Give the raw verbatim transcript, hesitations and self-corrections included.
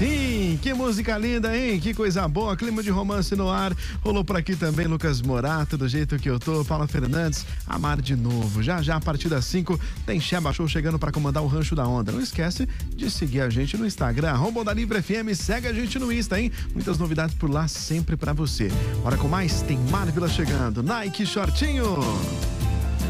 sim, que música linda, hein? Que coisa boa, clima de romance no ar. Rolou por aqui também Lucas Morato, do jeito que eu tô, Paula Fernandes, Amar de Novo. Já já, a partir das cinco, tem Sheba Show chegando pra comandar o Rancho da Onda. Não esquece de seguir a gente no Instagram, arroba da Livre F M, segue a gente no Insta, hein? Muitas novidades por lá sempre pra você. Bora com mais, tem Marvila chegando, Nike Shortinho.